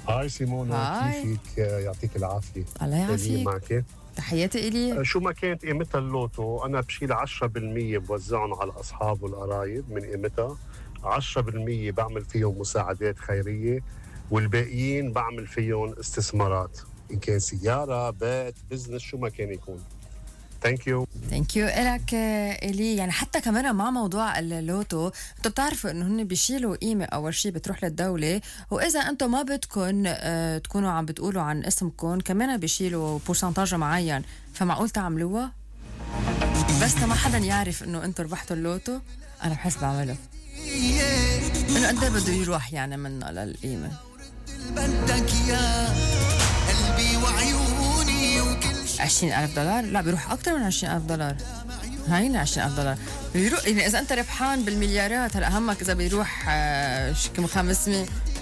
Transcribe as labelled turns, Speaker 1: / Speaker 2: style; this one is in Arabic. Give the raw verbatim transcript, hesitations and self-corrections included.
Speaker 1: هاي سيمونا،
Speaker 2: هاي.
Speaker 1: كيفك؟ يعطيك العافية.
Speaker 2: الله يعافيك.
Speaker 1: معك.
Speaker 2: تحياتي إلي.
Speaker 1: شو ما كانت قيمتها اللوتو، أنا بشيل عشرة بالمية بوزعهم على الأصحاب والقرايب من قيمتها، عشرة بالمية بعمل فيهم مساعدات خيرية، والباقيين بعمل فيهم استثمارات، إن كان سيارة، بيت، بزنس، شو ما كان يكون. ثانك يو.
Speaker 2: ثانك يو إلك إلي. يعني حتى كمان مع موضوع اللوتو، انتم بتعرفوا انه هن بيشيلوا قيمه اول شيء بتروح للدوله، واذا انتم ما بدكم اه تكونوا عم بتقولوا عن اسمكم كمان بيشيلوا بورسنتاج معين. فمعقول تعملوها بس ما حدا يعرف انه انتم ربحتوا اللوتو؟ انا بحس بعمله انه قد بده يروح يعني منا للقيمه.
Speaker 3: بدك يا قلبي وعيوني وكل
Speaker 2: عشرين ألف دولار؟ لا، بيروح أكتر من عشرين ألف دولار. هاينا عشرين ألف دولار بيروح. يعني إذا أنت ربحان بالمليارات، هلا همك إذا بيروح آه كم خمسمية